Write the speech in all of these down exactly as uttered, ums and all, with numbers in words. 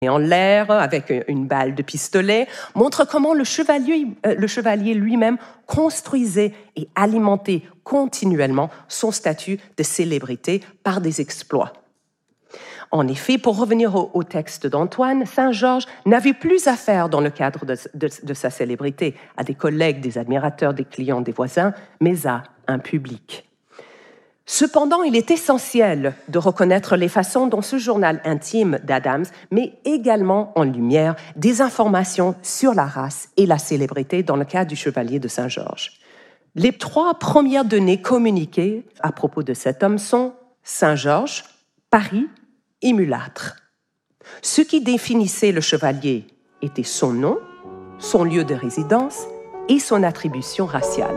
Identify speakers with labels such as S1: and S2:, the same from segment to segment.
S1: en l'air avec une balle de pistolet, montre comment le chevalier, euh, le chevalier lui-même construisait et alimentait continuellement son statut de célébrité par des exploits. En effet, pour revenir au, au texte d'Antoine, Saint-Georges n'avait plus affaire dans le cadre de, de, de sa célébrité à des collègues, des admirateurs, des clients, des voisins, mais à un public. Cependant, il est essentiel de reconnaître les façons dont ce journal intime d'Adams met également en lumière des informations sur la race et la célébrité dans le cas du chevalier de Saint-Georges. Les trois premières données communiquées à propos de cet homme sont Saint-Georges, Paris et mulâtre. Ce qui définissait le chevalier était son nom, son lieu de résidence et son attribution raciale.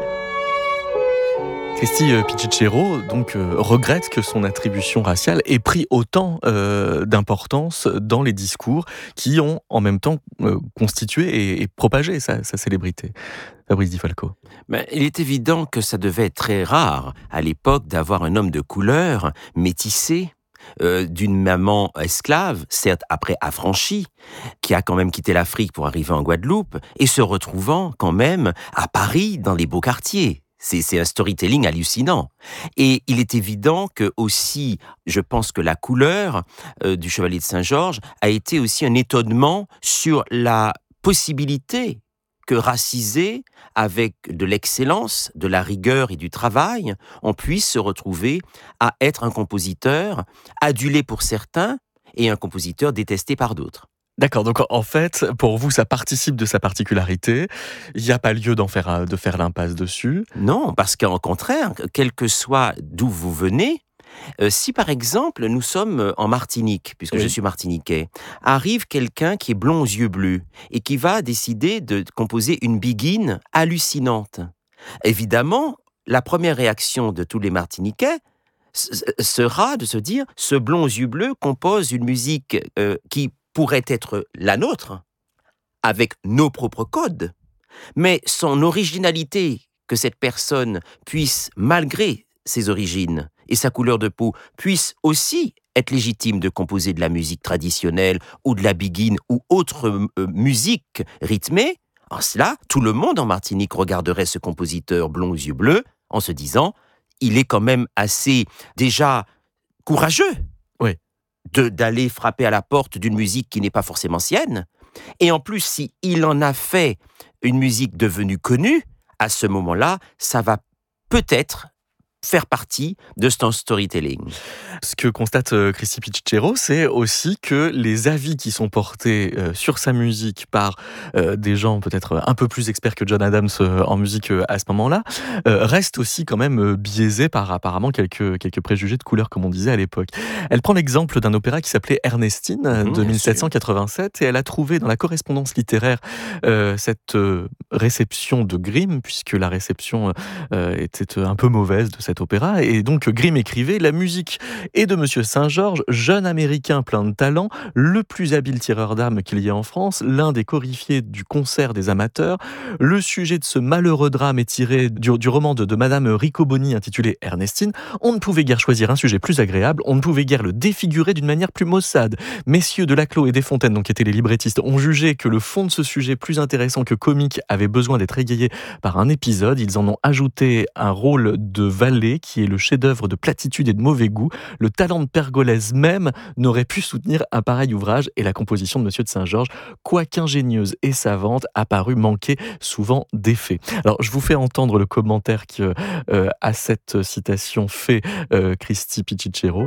S2: Christy Pichichero donc euh, regrette que son attribution raciale ait pris autant euh, d'importance dans les discours qui ont en même temps euh, constitué et, et propagé sa, sa célébrité. Fabrice Di Falco.
S3: Ben, il est évident que ça devait être très rare à l'époque d'avoir un homme de couleur métissé, euh, d'une maman esclave, certes après affranchie, qui a quand même quitté l'Afrique pour arriver en Guadeloupe et se retrouvant quand même à Paris dans les beaux quartiers. C'est, c'est un storytelling hallucinant. Et il est évident que aussi, je pense que la couleur euh, du Chevalier de Saint-Georges a été aussi un étonnement sur la possibilité que racisé, avec de l'excellence, de la rigueur et du travail, on puisse se retrouver à être un compositeur adulé pour certains et un compositeur détesté par d'autres.
S2: D'accord, donc en fait, pour vous, ça participe de sa particularité. Il n'y a pas lieu d'en faire, de faire l'impasse dessus.
S3: Non, parce qu'au contraire, quel que soit d'où vous venez, euh, si par exemple nous sommes en Martinique, puisque oui. je suis martiniquais, arrive quelqu'un qui est blond aux yeux bleus et qui va décider de composer une biguine hallucinante. Évidemment, la première réaction de tous les Martiniquais sera de se dire « ce blond aux yeux bleus compose une musique euh, qui pourrait être la nôtre, avec nos propres codes, mais son originalité, que cette personne puisse, malgré ses origines et sa couleur de peau, puisse aussi être légitime de composer de la musique traditionnelle ou de la biguine ou autre euh, musique rythmée, en cela, tout le monde en Martinique regarderait ce compositeur blond aux yeux bleus en se disant « il est quand même assez, déjà, courageux ».
S2: Oui.
S3: De, d'aller frapper à la porte d'une musique qui n'est pas forcément sienne. Et en plus, si il en a fait une musique devenue connue, à ce moment-là, ça va peut-être faire partie de son storytelling.
S2: Ce que constate euh, Christy Pichichero, c'est aussi que les avis qui sont portés euh, sur sa musique par euh, des gens peut-être un peu plus experts que John Adams euh, en musique euh, à ce moment-là, euh, restent aussi quand même euh, biaisés par apparemment quelques, quelques préjugés de couleur, comme on disait à l'époque. Elle prend l'exemple d'un opéra qui s'appelait Ernestine, mmh, de dix-sept cent quatre-vingt-sept, et elle a trouvé dans la correspondance littéraire euh, cette euh, réception de Grimm, puisque la réception euh, était un peu mauvaise de cette opéra, et donc Grimm écrivait « La musique est de Monsieur Saint-Georges, jeune américain plein de talent, le plus habile tireur d'âme qu'il y ait en France, l'un des coryphiés du concert des amateurs. Le sujet de ce malheureux drame est tiré du, du roman de, de Madame Riccoboni intitulé Ernestine. On ne pouvait guère choisir un sujet plus agréable, on ne pouvait guère le défigurer d'une manière plus maussade. Messieurs de Laclos et Desfontaines, donc qui étaient les librettistes, ont jugé que le fond de ce sujet plus intéressant que comique avait besoin d'être égayé par un épisode. Ils en ont ajouté un rôle de valet qui est le chef-d'œuvre de platitude et de mauvais goût. Le talent de Pergolèse même n'aurait pu soutenir un pareil ouvrage, et la composition de Monsieur de Saint-Georges, quoique ingénieuse et savante, a paru manquer souvent d'effet. Alors, je vous fais entendre le commentaire que, euh, à cette citation fait euh, Christy Pichichero.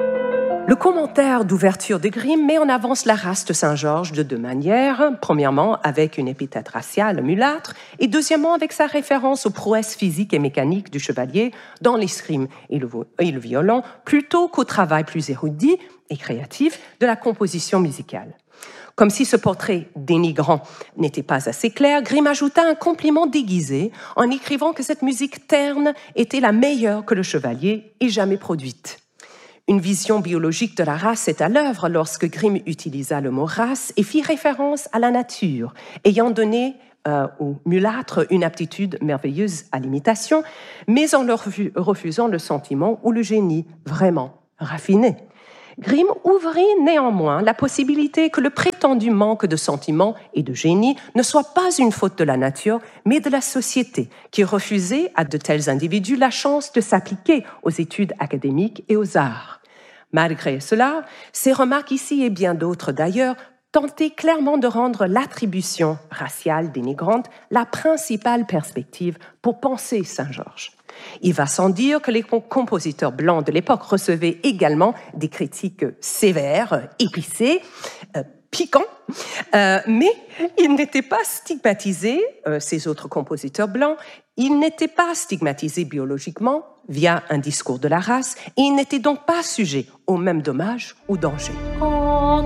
S1: Le commentaire d'ouverture de Grimm met en avance la race de Saint-Georges de deux manières. Premièrement, avec une épithète raciale mulâtre, et deuxièmement, avec sa référence aux prouesses physiques et mécaniques du chevalier dans l'escrime et le, et le violon, plutôt qu'au travail plus érudit et créatif de la composition musicale. Comme si ce portrait dénigrant n'était pas assez clair, Grimm ajouta un compliment déguisé en écrivant que cette musique terne était la meilleure que le chevalier ait jamais produite. Une vision biologique de la race est à l'œuvre lorsque Grimm utilisa le mot race et fit référence à la nature, ayant donné euh, aux mulâtres une aptitude merveilleuse à l'imitation, mais en leur refusant le sentiment ou le génie vraiment raffiné. Grimm ouvrit néanmoins la possibilité que le prétendu manque de sentiments et de génie ne soit pas une faute de la nature, mais de la société, qui refusait à de tels individus la chance de s'appliquer aux études académiques et aux arts. Malgré cela, ces remarques ici et bien d'autres d'ailleurs tentaient clairement de rendre l'attribution raciale dénigrante la principale perspective pour penser Saint-Georges. Il va sans dire que les compositeurs blancs de l'époque recevaient également des critiques sévères, épicées, euh, piquants, euh, mais ils n'étaient pas stigmatisés, euh, ces autres compositeurs blancs, ils n'étaient pas stigmatisés biologiquement via un discours de la race et ils n'étaient donc pas sujets aux mêmes dommages ou dangers.